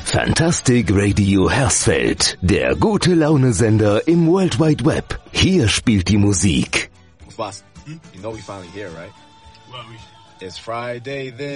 Fantastic Radio Hersfeld, der gute Laune-Sender im World Wide Web. Hier spielt die Musik. Boss, you know we finally here, right? Well, it's Friday then.